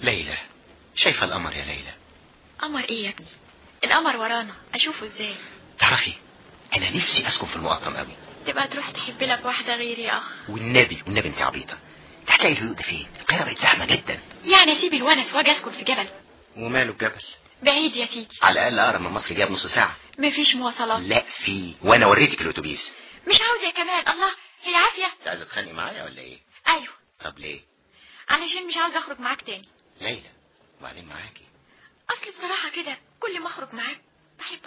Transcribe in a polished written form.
ليلى، شايفة القمر يا ليلى؟ قمر ايه يا ابني؟ القمر ورانا، اشوفه ازاي؟ تعرفي انا نفسي اسكن في المقطم قوي. تبقى تروح تحب لك واحدة غيري يا اخ. والنبي انت عبيطة، انت هتلاقي الهدوء ده فين؟ القاهرة بقت زحمة جدا. يعني اسيب الونس واجي اسكن في جبل؟ وماله الجبل؟ بعيد يا سيدي. على الاقل اقرب من مصر، جاب نص ساعة. مفيش مواصلات. لا في، وانا وريتك الاتوبيس. مش عاوزة كمان. الله، هي عافية. انت عايزة تتخانقي معايا ولا ايه؟ ايوه. طب ليه؟ علشان مش عاوزة اخرج معاك تاني. ليلى وبعدين معاكي. اصل بصراحة كده كل ما اخرج معاك بحب